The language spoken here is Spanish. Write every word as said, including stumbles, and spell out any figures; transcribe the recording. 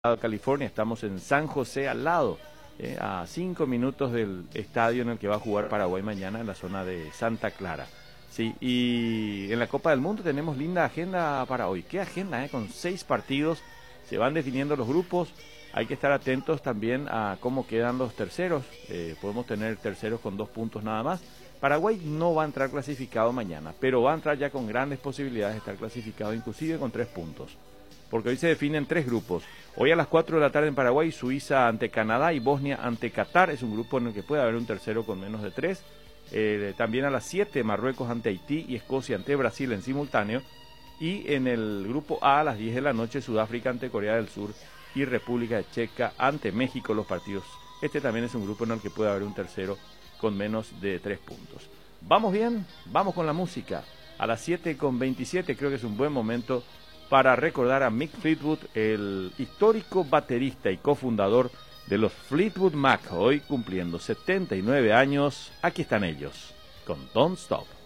California, estamos en San José al lado, eh, a cinco minutos del estadio en el que va a jugar Paraguay mañana en la zona de Santa Clara. Sí, y en la Copa del Mundo tenemos linda agenda para hoy. ¿Qué agenda? Eh? Con seis partidos, se van definiendo los grupos, hay que estar atentos también a cómo quedan los terceros, eh, podemos tener terceros con dos puntos nada más. Paraguay no va a entrar clasificado mañana, pero va a entrar ya con grandes posibilidades de estar clasificado, inclusive con tres puntos. Porque hoy se definen tres grupos. Hoy a las cuatro de la tarde en Paraguay, Suiza ante Canadá y Bosnia ante Qatar. Es un grupo en el que puede haber un tercero con menos de tres. Eh, también a las siete, Marruecos ante Haití y Escocia ante Brasil en simultáneo. Y en el grupo A, a las diez de la noche, Sudáfrica ante Corea del Sur y República Checa ante México, los partidos. Este también es un grupo en el que puede haber un tercero con menos de tres puntos. ¿Vamos bien? Vamos con la música. A las siete con veintisiete creo que es un buen momento para recordar a Mick Fleetwood, el histórico baterista y cofundador de los Fleetwood Mac, hoy cumpliendo setenta y nueve años. Aquí están ellos, con Don't Stop.